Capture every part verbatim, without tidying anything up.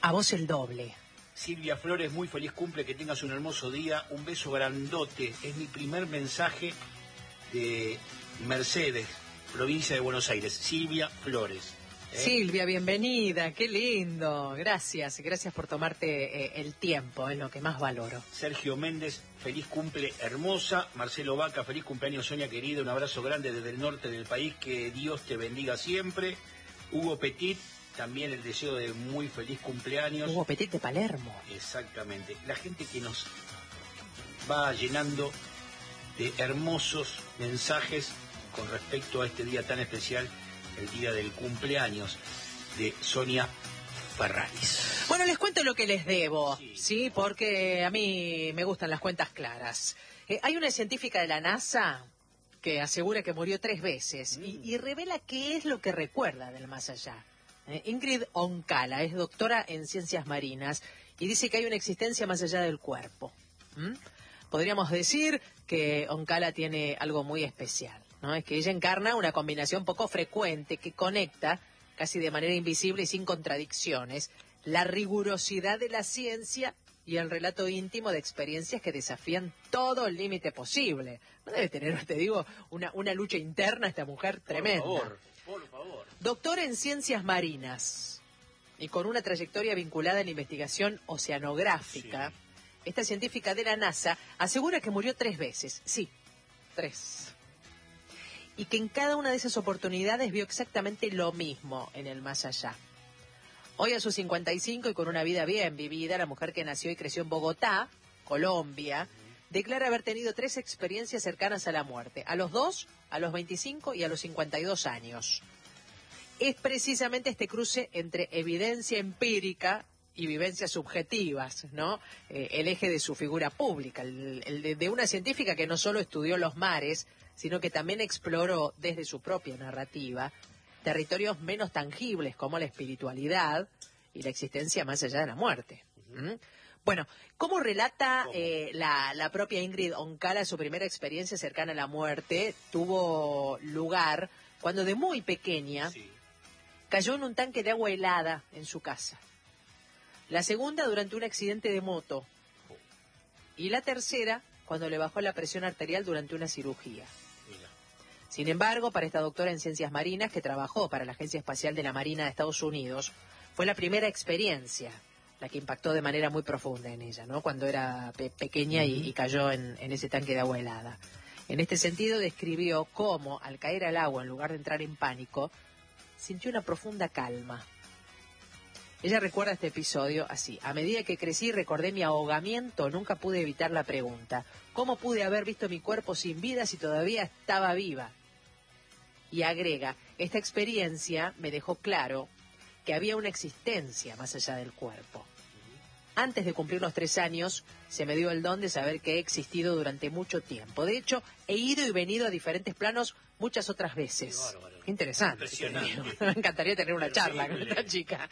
a vos el doble. Silvia Flores, muy feliz cumple, que tengas un hermoso día, un beso grandote. Es mi primer mensaje de Mercedes, provincia de Buenos Aires. Silvia Flores. ¿eh? Silvia, bienvenida, qué lindo. Gracias, gracias por tomarte eh, el tiempo, es lo que más valoro. Sergio Méndez, feliz cumple, hermosa. Marcelo Vaca, feliz cumpleaños, Sonia querida. Un abrazo grande desde el norte del país, que Dios te bendiga siempre. Hugo Petit, también el deseo de muy feliz cumpleaños. Hugo Petit de Palermo. Exactamente. La gente que nos va llenando de hermosos mensajes con respecto a este día tan especial, el día del cumpleaños de Sonia Ferraris. Bueno, les cuento lo que les debo, sí, ¿sí? Porque a mí me gustan las cuentas claras. Eh, hay una científica de la NASA que asegura que murió tres veces mm. y, y revela qué es lo que recuerda del más allá. Eh, Ingrid Oncala es doctora en ciencias marinas y dice que hay una existencia más allá del cuerpo. ¿Mm? Podríamos decir que Oncala tiene algo muy especial, ¿no? Es que ella encarna una combinación poco frecuente que conecta, casi de manera invisible y sin contradicciones, la rigurosidad de la ciencia y el relato íntimo de experiencias que desafían todo el límite posible. No debe tener, te digo, una, una lucha interna esta mujer tremenda. Por favor, por favor. Doctor en ciencias marinas y con una trayectoria vinculada a la investigación oceanográfica, sí. Esta científica de la NASA asegura que murió tres veces. Sí, tres. Y que en cada una de esas oportunidades vio exactamente lo mismo en el más allá. Hoy a sus cincuenta y cinco y con una vida bien vivida, la mujer que nació y creció en Bogotá, Colombia, declara haber tenido tres experiencias cercanas a la muerte. A los dos, a los veinticinco y a los cincuenta y dos años. Es precisamente este cruce entre evidencia empírica y vivencias subjetivas, ¿no? Eh, el eje de su figura pública, el, el de, de una científica que no solo estudió los mares, sino que también exploró desde su propia narrativa territorios menos tangibles como la espiritualidad y la existencia más allá de la muerte. ¿Mm? Bueno, ¿cómo relata ¿Cómo? Eh, la, la propia Ingrid Oncala su primera experiencia cercana a la muerte? Tuvo lugar cuando de muy pequeña sí. cayó en un tanque de agua helada en su casa. La segunda durante un accidente de moto. Y la tercera cuando le bajó la presión arterial durante una cirugía. Mira. Sin embargo, para esta doctora en ciencias marinas, que trabajó para la Agencia Espacial de la Marina de Estados Unidos, fue la primera experiencia la que impactó de manera muy profunda en ella, ¿no? Cuando era pe pequeña uh-huh. y, y cayó en, en ese tanque de agua helada. En este sentido, describió cómo, al caer al agua, en lugar de entrar en pánico, sintió una profunda calma. Ella recuerda este episodio así: a medida que crecí y recordé mi ahogamiento, nunca pude evitar la pregunta: ¿cómo pude haber visto mi cuerpo sin vida si todavía estaba viva? Y agrega: esta experiencia me dejó claro que había una existencia más allá del cuerpo. Antes de cumplir los tres años, se me dio el don de saber que he existido durante mucho tiempo. De hecho, he ido y venido a diferentes planos muchas otras veces. Bárbaro. Interesante. Me encantaría tener una charla con esta chica.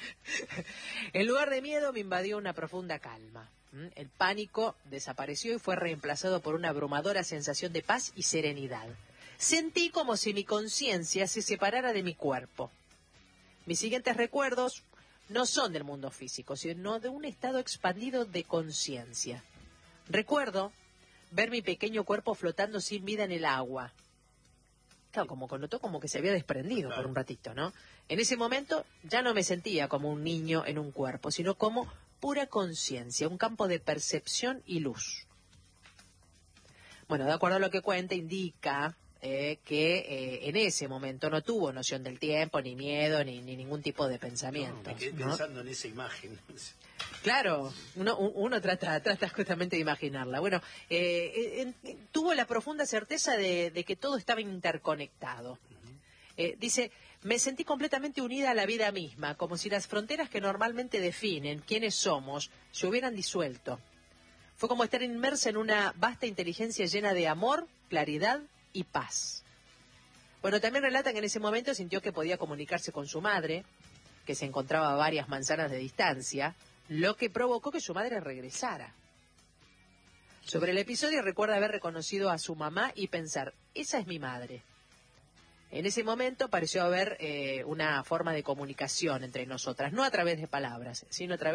En lugar de miedo, me invadió una profunda calma. El pánico desapareció y fue reemplazado por una abrumadora sensación de paz y serenidad. Sentí como si mi conciencia se separara de mi cuerpo. Mis siguientes recuerdos no son del mundo físico, sino de un estado expandido de conciencia. Recuerdo ver mi pequeño cuerpo flotando sin vida en el agua. Claro, como notó como que se había desprendido claro. por un ratito, ¿no? En ese momento ya no me sentía como un niño en un cuerpo, sino como pura conciencia, un campo de percepción y luz. Bueno, de acuerdo a lo que cuenta, indica Eh, que eh, en ese momento no tuvo noción del tiempo, ni miedo, ni, ni ningún tipo de pensamiento. No, me quedé ¿no? pensando en esa imagen. Claro, uno, uno trata, trata justamente de imaginarla. Bueno, eh, eh, eh, tuvo la profunda certeza de, de que todo estaba interconectado. Uh-huh. eh, dice, me sentí completamente unida a la vida misma, como si las fronteras que normalmente definen quiénes somos se hubieran disuelto. Fue como estar inmersa en una vasta inteligencia llena de amor, claridad y paz. Bueno, también relata que en ese momento sintió que podía comunicarse con su madre, que se encontraba a varias manzanas de distancia, lo que provocó que su madre regresara. Sobre el episodio recuerda haber reconocido a su mamá y pensar: esa es mi madre. En ese momento pareció haber eh, una forma de comunicación entre nosotras, no a través de palabras, sino a través